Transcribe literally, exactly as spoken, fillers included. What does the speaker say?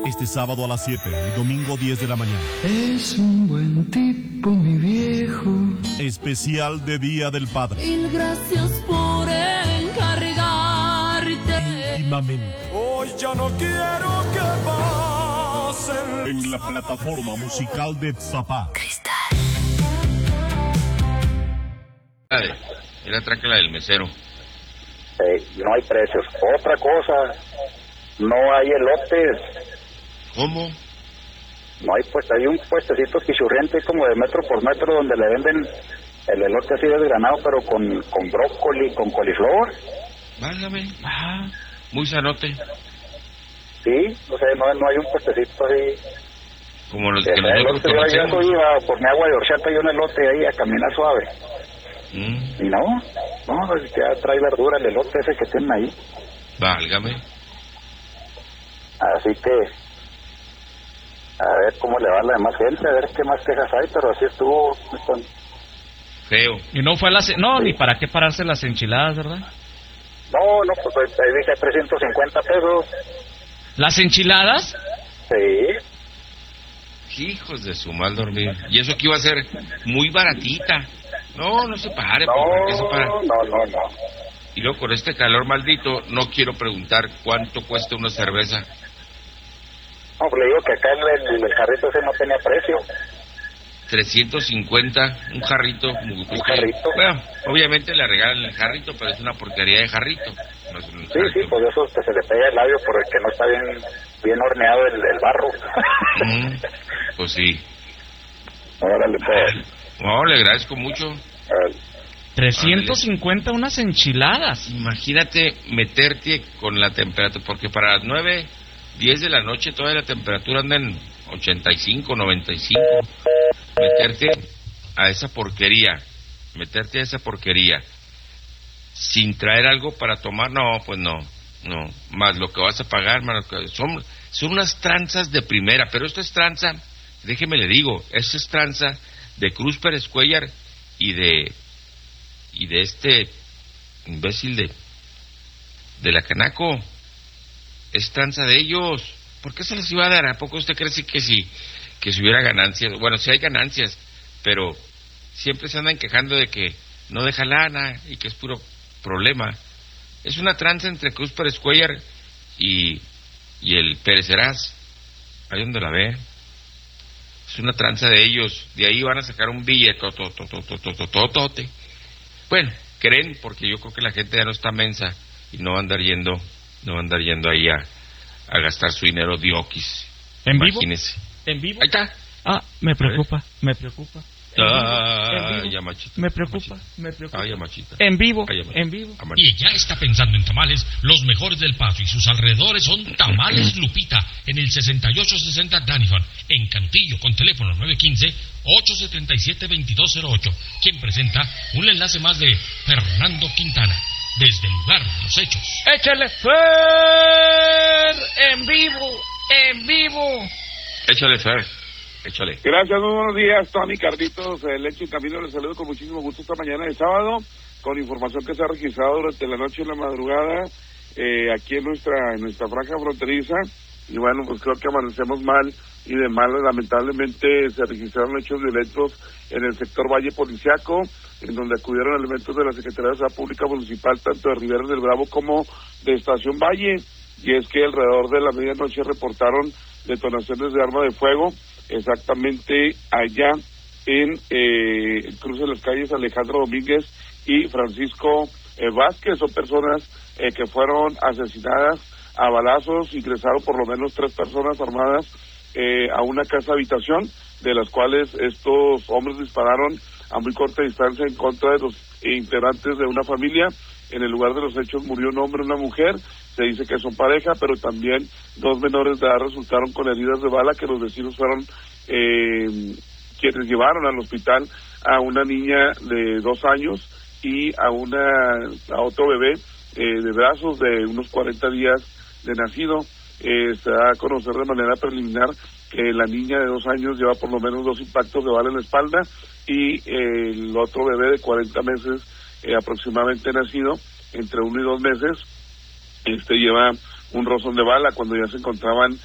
Este sábado a las siete y domingo diez de la mañana. Es un buen tipo, mi viejo. Especial de Día del Padre. Mil gracias por encargarte. Íntimamente. Hoy ya no quiero que pasen. En la plataforma musical de Zapá. Cristal. Era tráquela del mesero. Eh, no hay precios. Otra cosa, no hay elotes. ¿Cómo? No hay, pues hay un puestecito pichurriente como de metro por metro donde le venden el elote así desgranado, pero con, con brócoli, con coliflor. Válgame. Ah, muy sanote. Sí, o sea, no, no hay un puestecito así. Como los que que nosotros yo, yo conocemos. iba por mi agua de horchata y un elote ahí a caminar suave. Mm. Y no, no, pues ya trae verdura el elote ese que tienen ahí. Válgame. Así que, a ver cómo le va a la demás gente, a ver qué más quejas hay, pero así estuvo. Están... Feo. Y no fue a las... No, sí. Ni para qué pararse las enchiladas, ¿verdad? No, no, pues ahí dice trescientos cincuenta pesos. ¿Las enchiladas? Sí. Hijos de su mal dormir. Y eso que iba a ser muy baratita. No, no se pare. No, ¿Por qué se para? no, no, no. Y luego con este calor maldito, no quiero preguntar cuánto cuesta una cerveza. No, pues le digo que acá el, el, el jarrito ese no tenía precio. trescientos cincuenta, un jarrito. Un pues, jarrito. Bueno, obviamente le regalan el jarrito, pero es una porquería de jarrito. No es un sí, jarrito. Sí, pues eso que se le pega el labio por el que no está bien bien horneado el, el barro. Mm, pues sí. Órale, pues. No, le agradezco mucho. Órale. trescientos cincuenta unas enchiladas. Imagínate meterte con la temperatura, porque para las nueve, diez de la noche toda la temperatura anda en ochenta y cinco, noventa y cinco. Meterte a esa porquería, meterte a esa porquería sin traer algo para tomar, no, pues no, no, más lo que vas a pagar, más lo que, son, son unas tranzas de primera, pero esto es tranza, déjeme le digo, esto es tranza de Cruz Pérez Cuellar y de y de este imbécil de de la Canaco, es tranza de ellos. ¿Por qué se les iba a dar? ¿A poco usted cree que si que si hubiera ganancias? Bueno, sí hay ganancias, pero siempre se andan quejando de que no deja lana y que es puro problema. Es una tranza entre Cruz Pérez Cuellar y y el Pérez Heraz, ahí donde la ve. Es una tranza de ellos, de ahí van a sacar un billete tototototototote. Bueno, creen, porque yo creo que la gente ya no está mensa y no va a andar yendo, no va a andar yendo ahí a, a gastar su dinero de oquis. ¿En Imagínese. vivo? ¿En vivo? Ahí está. Ah, me preocupa, me preocupa. Ah, ya machita. Me preocupa, machita. me preocupa. Ah, ya machita. En vivo, ah, en vivo. Y ya está pensando en tamales, los mejores del Paso y sus alrededores son Tamales Lupita, en el sesenta y ocho sesenta Danifan, en Cantillo, con teléfono nueve uno cinco, ocho siete siete, dos dos cero ocho, quien presenta un enlace más de Fernando Quintana, desde el lugar de los hechos. ¡Échale Fer! ¡En vivo! ¡En vivo! Échale, Fer. Échale. Gracias, muy buenos días, Tony, Carlitos, el Leche y Camino, les saludo con muchísimo gusto esta mañana de sábado, con información que se ha registrado durante la noche y la madrugada, eh, aquí en nuestra en nuestra franja fronteriza, y bueno, pues creo que amanecemos mal, y de mal, lamentablemente, se registraron hechos violentos en el sector Valle Policiaco, en donde acudieron elementos de la Secretaría de Seguridad Pública Municipal, tanto de Rivera del Bravo como de Estación Valle, y es que alrededor de la medianoche reportaron detonaciones de arma de fuego, exactamente allá en eh, el cruce de las calles Alejandro Domínguez y Francisco eh, Vázquez. Son personas eh, que fueron asesinadas a balazos, ingresaron por lo menos tres personas armadas eh, a una casa habitación, de las cuales estos hombres dispararon a muy corta distancia en contra de los integrantes de una familia. En el lugar de los hechos murió un hombre y una mujer, se dice que son pareja, pero también dos menores de edad resultaron con heridas de bala, que los vecinos fueron eh, quienes llevaron al hospital a una niña de dos años y a una a otro bebé eh, de brazos de unos cuarenta días de nacido. Eh, se da a conocer de manera preliminar que la niña de dos años lleva por lo menos dos impactos de bala en la espalda y eh, el otro bebé de cuarenta meses eh, aproximadamente nacido, entre uno y dos meses, este lleva un rozón de bala cuando ya se encontraban